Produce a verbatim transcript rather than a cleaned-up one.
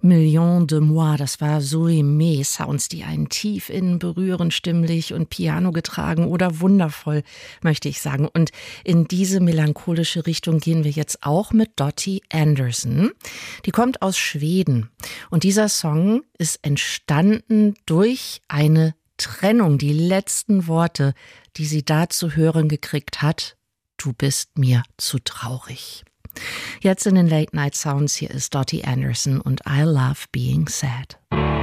Million de moi, das war Zoe May, Sounds, die einen tief innen berühren, stimmlich und Piano getragen oder wundervoll, möchte ich sagen. Und in diese melancholische Richtung gehen wir jetzt auch mit Dottie Anderson. Die kommt aus Schweden und dieser Song ist entstanden durch eine Trennung. Die letzten Worte, die sie da zu hören gekriegt hat: Du bist mir zu traurig. Jetzt in den Late Night Sounds, hier ist Dottie Anderson und I Love Being Sad.